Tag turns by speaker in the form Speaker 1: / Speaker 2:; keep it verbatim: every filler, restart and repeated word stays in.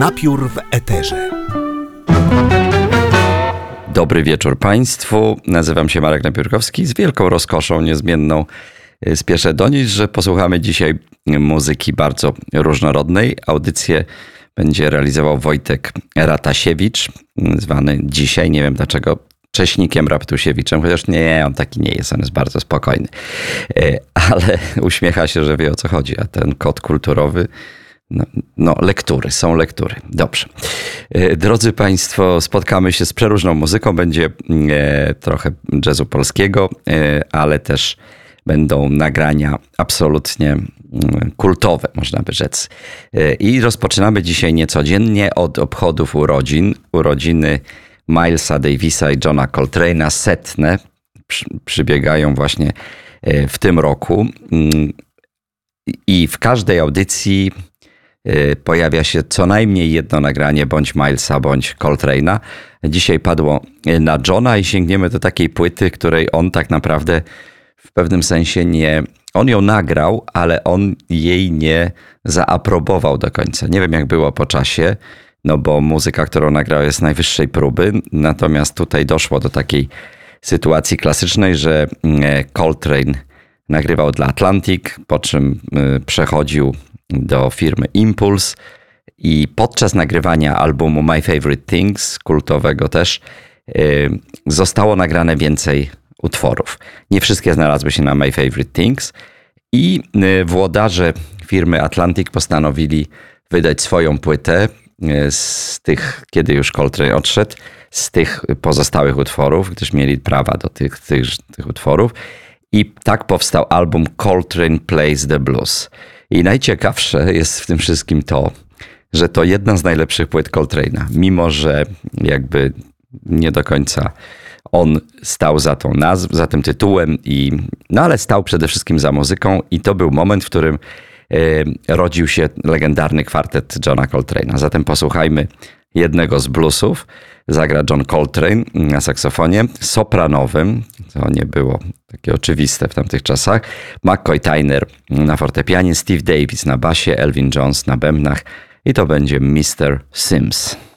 Speaker 1: Napiór w eterze.
Speaker 2: Dobry wieczór Państwu. Nazywam się Marek Napiórkowski. Z wielką rozkoszą niezmienną spieszę donieść, że posłuchamy dzisiaj muzyki bardzo różnorodnej. Audycję będzie realizował Wojtek Ratasiewicz, zwany dzisiaj, nie wiem dlaczego, Cześnikiem Raptusiewiczem, chociaż nie, on taki nie jest, on jest bardzo spokojny. Ale uśmiecha się, że wie o co chodzi, a ten kod kulturowy, no, no lektury, są lektury. Dobrze. Drodzy Państwo, spotkamy się z przeróżną muzyką, będzie e, trochę jazzu polskiego, e, ale też będą nagrania absolutnie kultowe, można by rzec. E, I rozpoczynamy dzisiaj niecodziennie od obchodów urodzin. Urodziny Milesa Davisa i Johna Coltrane'a, setne, przy, przybiegają właśnie w tym roku. I w każdej audycji pojawia się co najmniej jedno nagranie bądź Milesa, bądź Coltrane'a. Dzisiaj padło na Johna i sięgniemy do takiej płyty, której on tak naprawdę w pewnym sensie nie... On ją nagrał, ale on jej nie zaaprobował do końca. Nie wiem, jak było po czasie, no bo muzyka, którą nagrał, jest najwyższej próby. Natomiast tutaj doszło do takiej sytuacji klasycznej, że Coltrane nagrywał dla Atlantic, po czym przechodził do firmy Impulse i podczas nagrywania albumu My Favorite Things, kultowego też, zostało nagrane więcej utworów. Nie wszystkie znalazły się na My Favorite Things i włodarze firmy Atlantic postanowili wydać swoją płytę z tych, kiedy już Coltrane odszedł, z tych pozostałych utworów, gdyż mieli prawa do tych, tych, tych utworów. I tak powstał album Coltrane Plays the Blues. I najciekawsze jest w tym wszystkim to, że to jedna z najlepszych płyt Coltrane'a. Mimo że jakby nie do końca on stał za tą nazwą, za tym tytułem, i, no ale stał przede wszystkim za muzyką i to był moment, w którym rodził się legendarny kwartet Johna Coltrane'a. Zatem posłuchajmy jednego z bluesów. Zagra John Coltrane na saksofonie sopranowym, co nie było takie oczywiste w tamtych czasach. McCoy Tyner na fortepianie, Steve Davis na basie, Elvin Jones na bębnach i to będzie mister Sims.